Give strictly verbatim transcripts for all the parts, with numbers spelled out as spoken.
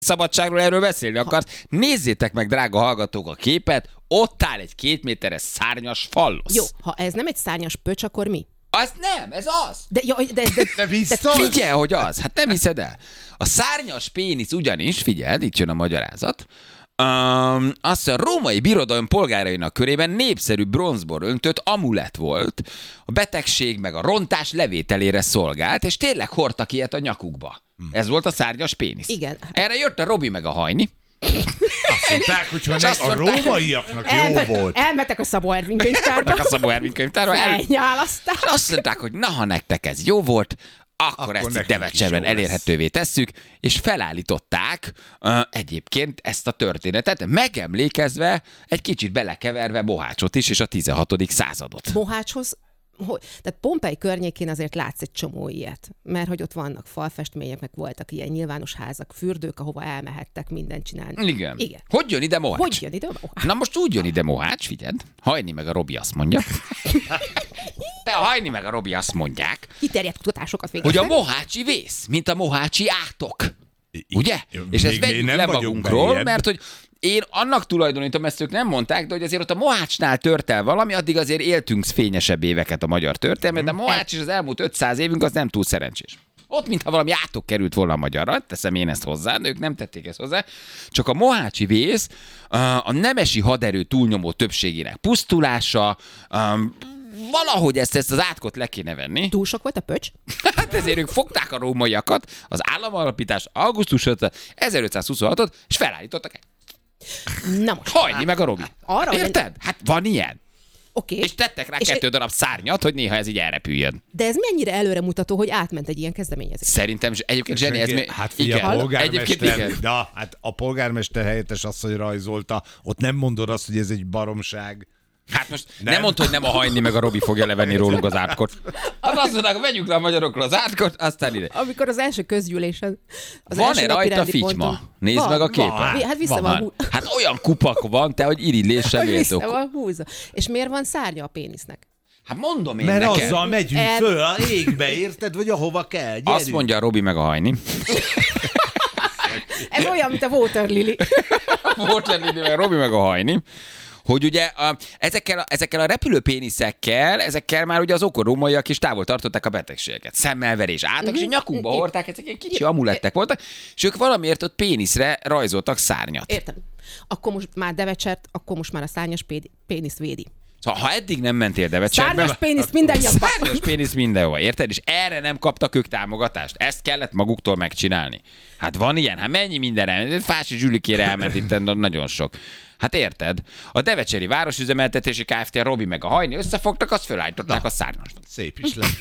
szabadságról erről beszélni akarsz, nézzétek meg, drága hallgatók, a képet, ott áll egy két méteres szárnyas fallosz. Jó, ha ez nem egy szárnyas pöcs, akkor mi? Az nem, ez az. De, jó, de, de, De biztos? Figyelj, hogy az. Hát nem hiszed el. A szárnyas pénisz ugyanis, figyeld, itt jön a magyarázat, Um, azt a római birodalom polgárainak körében népszerű bronzbor öntött amulett volt. A betegség meg a rontás levételére szolgált, és tényleg hordtak ilyet a nyakukba. Ez volt a szárnyas pénisz. Igen. Erre jött a Robi meg a Hajni. Azt mondták, hogy ha azt a mondták, rómaiaknak jó Elme- volt. Elmetek a Szabó Ervin könyvtárba. A Szabó Ervin könyvtárba. El... Elnyálasztál. És azt mondták, hogy na, ha nektek ez jó volt, akkor, Akkor ezt itt nekünk Devecserben is jó lesz. elérhetővé tesszük, és felállították uh, egyébként ezt a történetet, megemlékezve, egy kicsit belekeverve Mohácsot is, és a tizenhatodik századot. Mohácshoz, hogy, tehát Pompei környékén azért látsz egy csomó ilyet, mert hogy ott vannak falfestmények, meg voltak ilyen nyilvános házak, fürdők, ahova elmehettek mindent csinálni. Igen. Igen. Hogy jön ide Mohács? Hogy jön ide Mohács? Na most úgy jön ide Mohács, figyeld, Hajni meg a Robi azt mondja. Te a Hajni meg a Robi azt mondják, Kiterjedt kutatásokat hogy végeztek. a mohácsi vész, mint a mohácsi átok. Ugye? Még És ezt mi vegyük nem le vagyunk magunkról, beljebb. mert hogy én annak tulajdonítom, ezt ők nem mondták, de hogy azért ott a Mohácsnál tört el valami, addig azért éltünk fényesebb éveket a magyar történelmet, de Mohács is az elmúlt ötszáz évünk az nem túl szerencsés. Ott, mintha valami átok került volna a magyarra, teszem én ezt hozzá, de ők nem tették ezt hozzá. Csak a mohácsi vész a nemesi haderő túlnyomó többségének pusztulása, valahogy ezt, ezt az átkot le kéne venni. Túl sok volt a pöcs? Hát ezért ők fogták a rómaiakat, az államalapítás augusztus ötödike ezerötszázhuszonhatot, és felállítottak egy Na most. Hajni meg a Robi. Arra, hogy- Érted? Hát van ilyen. Oké. És tettek rá És kettő darab szárnyat, hogy néha ez így elrepüljön. De ez mennyire előremutató, hogy átment egy ilyen kezdeményezés? Szerintem, és egyébként Zseni, ez még... Hát figyelj, a egyébként polgármester, igen. de hát a polgármester helyettes asszony rajzolta, ott nem mondod azt, hogy ez egy baromság. Hát most nem, Nem. nem mondta, hogy nem a Hajni meg a Robi fogja levenni rólunk az átkot. Az azt mondták, hogy vegyük le a magyarokról az átkot, aztán ide. Amikor az első közgyűlésen... Az Van-e első rajta napirendi figyma? ponton- Nézd Van, meg a képen. van. Hát vissza van, hú... Hát olyan kupak van, te, hogy irigylésre hogy vissza méltók. van húzva. És miért van szárnya a pénisznek? Hát mondom én Mert neked. azzal megyünk El- föl a égbe, érted? Vagy ahova kell. Gyerünk. Azt mondja a Robi meg a Hajni. Ez olyan, mint a Water Lily. Volt lenni, meg a Robi meg a Hajni, hogy ugye a, ezekkel, a, ezekkel a repülőpéniszekkel, ezekkel már ugye az okorómaiak is távol tartották a betegségeket. Szemmelverés álltak, és a nyakukba hordták, ezek ilyen kicsi amulettek voltak, és ők valamiért ott péniszre rajzoltak szárnyat. Értem. Akkor most már Devecsert, akkor most már a szárnyas péd- pénisz védi. Szóval, ha eddig nem mentél Devecserbe... Szárnyas pénisz minden nyakba. Szárnyas pénisz mindenhol, érted? És erre nem kaptak ők támogatást. Ezt kellett maguktól megcsinálni. Hát van ilyen, hát mennyi mindenre. Fási Zsülikére elment itt nagyon sok. Hát érted? A Devecseri Városüzemeltetési Kft. A Robi meg a Hajni összefogtak, azt fölállították a szárnyast. Szép is lett.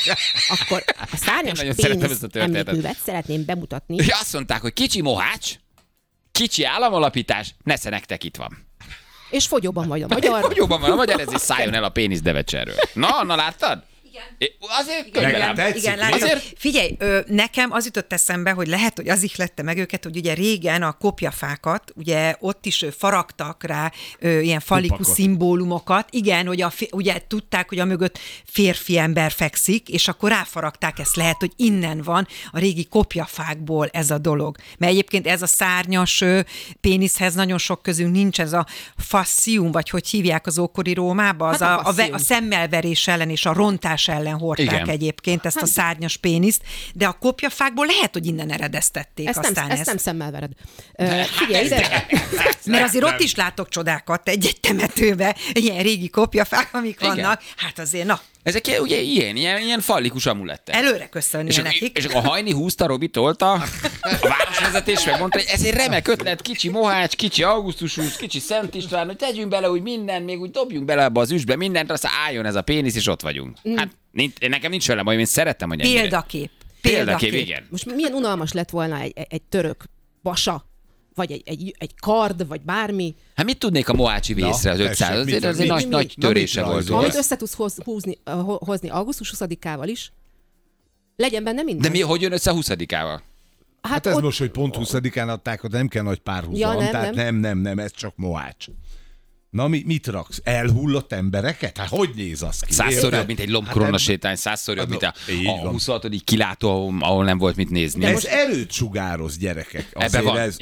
Akkor a szárnyas Én nagyon szeretem pénisz ezt a történetet. emlékművet szeretném bemutatni. És azt mondták, hogy kicsi Mohács, kicsi államalapítás, nesze nektek itt van. És fogyóban vagy a magyar. Hogy jobban van a magyar, ezért szálljon el a pénisz Devecserről. Na, na láttad? É, azért könyvelem. Igen, tetszik, Igen, mi? látom. Azért- Figyelj, ö, nekem az jutott eszembe, hogy lehet, hogy az ihlette meg őket, hogy ugye régen a kopjafákat, ugye ott is ö, faragtak rá ö, ilyen falikus Kupakot. szimbólumokat. Igen, hogy a, fi- ugye tudták, hogy a mögött férfi ember fekszik, és akkor ráfaragták, ezt lehet, hogy innen van a régi kopjafákból ez a dolog. Mert egyébként ez a szárnyas ö, péniszhez nagyon sok közünk nincs, ez a fascium, vagy hogy hívják az ókori Rómába, az Hát a a, a, ve- fascium. a szemmelverés ellen és a rontás ellen hordták Igen. egyébként ezt a szárnyas péniszt, de a kopjafákból lehet, hogy innen eredeztették Ezt nem, aztán ezt ezt. nem szemmel vered. Ö, Figyelj ide! Mert azért ott is látok csodákat egy-egy temetőbe, ilyen régi kopjafák, amik Igen. vannak. Hát azért, na, Ezek ilyen- ugye ilyen, ilyen, ilyen fallikus amulettek. előre És, köszönni a, nekik. és a Hajni húzta, Robi tolta, a városvezetés megmondta, hogy ez egy remek ötlet, kicsi Mohács, kicsi Augusztus húsz, kicsi Szent István, hogy tegyünk bele úgy mindent, még úgy dobjunk bele abba az üsbe mindent, aztán álljon ez a pénisz, és ott vagyunk. Hát nincs, nekem nincs vele baj, én szerettem, hogy ennyire. Példakép. Példakép, igen. Most milyen unalmas lett volna egy, egy, egy török basa, vagy egy, egy, egy kard, vagy bármi, Hát mit tudnék a mohácsi vészre az tessék, ötszáz? mit- Azért az egy mit- nagy, mit- nagy mit- törése mit volt. rajzolsz? amit össze tudsz hoz, húzni, ho- hozni augusztus huszadikával is, legyen benne minden. De mi, hogy jön össze a huszadikával? Hát ez most, hogy pont huszadikán adták, ott nem kell nagy párhuzam, Ja, nem, tehát nem. nem, nem, nem, ez csak Mohács. Na, mi, mit raksz? Elhullott embereket? Hát hogy néz az ki? Százszor Érted? jobb, mint egy lombkorona Hát sétány, százszor jobb, Hát, mint a, így a van. huszonhatodik kilátó, ahol, ahol nem volt mit nézni. Ez erőt sugároz, gyerekek. Ebbe Azért van. Ez,